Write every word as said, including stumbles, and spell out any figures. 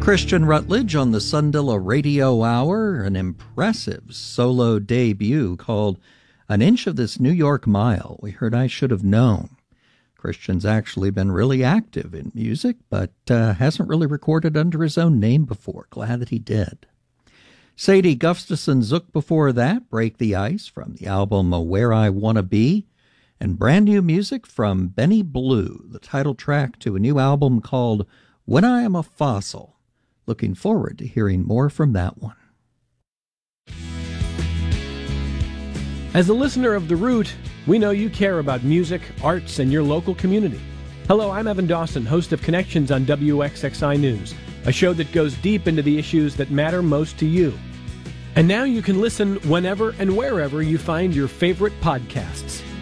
Christian Rutledge on the Sundilla Radio Hour, an impressive solo debut called An Inch of This New York Mile. We heard I Should Have Known. Christian's actually been really active in music, but uh, hasn't really recorded under his own name before. Glad that he did. Sadie Gustafson Zook before that, Break the Ice from the album Where I Wanna Be, and brand new music from Benny Blue, the title track to a new album called When I Am a Fossil. Looking forward to hearing more from that one. As a listener of The Root, we know you care about music, arts, and your local community. Hello, I'm Evan Dawson, host of Connections on W X X I News, a show that goes deep into the issues that matter most to you. And now you can listen whenever and wherever you find your favorite podcasts.